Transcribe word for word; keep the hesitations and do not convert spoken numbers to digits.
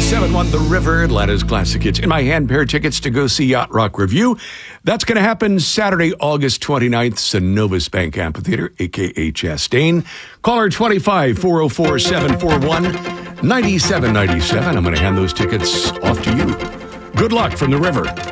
seven one The River, Atlanta's classic hits. In my hand, pair of tickets to go see Yacht Rock Review. That's going to happen Saturday, August twenty-ninth, Synovus Bank Amphitheater, a k a. Chastain. Caller twenty-five, four oh four, seven four one, nine seven nine seven. I'm going to hand those tickets off to you. Good luck from The River.